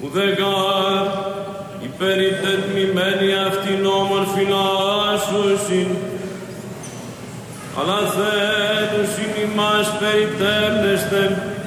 ουδεγάρ υπεριτετμημένη αυτήν όμορφην άσουσιν, αλλά θέλουσιν ημάς περιτέμνεστε